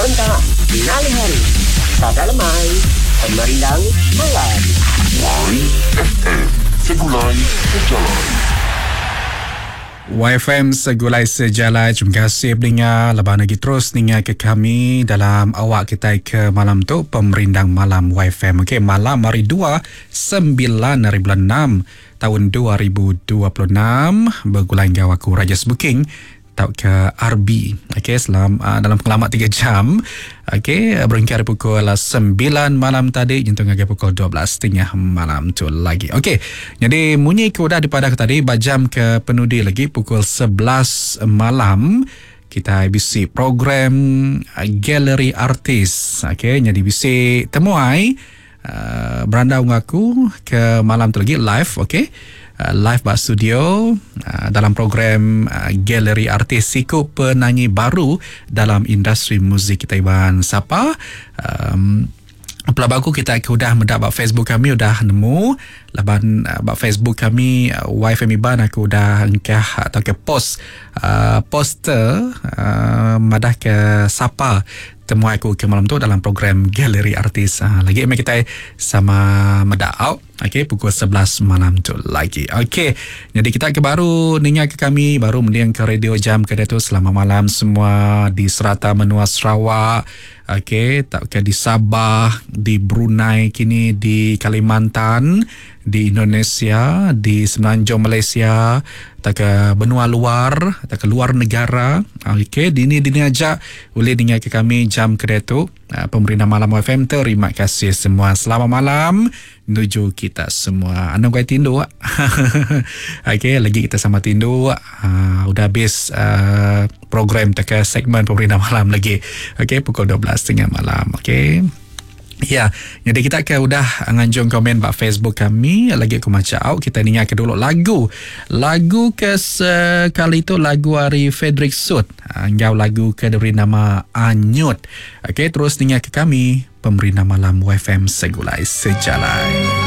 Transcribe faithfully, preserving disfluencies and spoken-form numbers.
Lontar, Nali Hari, Tata Lemai, Pemerindang Malam. Y F M, Segulai Sejalan. Y F M Segulai Sejalan. Terima kasih pendengar. Lepas lagi terus dengar ke kami dalam awak kita ke malam tu, Pemerindang Malam Y F M. Okey, malam hari dua, sembilan hari bulan enam tahun dua ribu dua puluh enam. Bergulang gawak aku Rajas Booking tau ke R B. Okey, selam uh, dalam pengalaman tiga jam. Okey, berhingga pukul sembilan malam tadi, jentung hingga pukul dua belas tengah malam tu lagi. Okey, jadi munyi ke udah daripada tadi bajam ke penudi lagi pukul sebelas malam. Kita bisi program uh, Galeri Artis. Okey, jadi bisi temuai uh, beranda ngaku ke malam tu lagi live. Okey. Uh, live Bak Studio uh, dalam program uh, Galeri Artis Siku penyanyi baru dalam industri muzik kita Iban siapa um, pelabak aku kita sudah mendapat Facebook kami sudah nemu laban uh, Facebook kami uh, Y F M Iban aku sudah engkah atau ke post uh, poster uh, madah ke siapa temu aku ke malam tu dalam program Galeri Artis. Uh, lagi email kita sama Medau. Okey, pukul sebelas malam tu lagi. Okey, jadi kita ke baru dengar ke kami, baru mendiang ke radio jam ke tu selamat malam semua di Serata Menua Sarawak. Okey, tak ke di Sabah, di Brunei kini, di Kalimantan, di Indonesia, di Semenanjung Malaysia, tak ke benua luar, tak ke luar negara. Okey, dini dini aja boleh dengar ke kami jam ke tu. Uh, Pemerintah Malam Y F M, terima kasih semua. Selamat malam menuju kita semua. Anda kau tindu. Okey, lagi kita sama tindu. Uh, udah habis uh, program tak ke segmen Pemerintah Malam lagi. Okey, pukul dua belas tengah malam. Okey. Ya, jadi kita ke udah nganjung komen bak Facebook kami. Lagi aku macam kita dengar ke dulu lagu. Lagu ke sekali tu lagu dari Frederick Sud. Anggau lagu ke dari nama Anyut. Okey, terus dengar ke kami Pemerintah Malam Y F M Segulai Sejalan.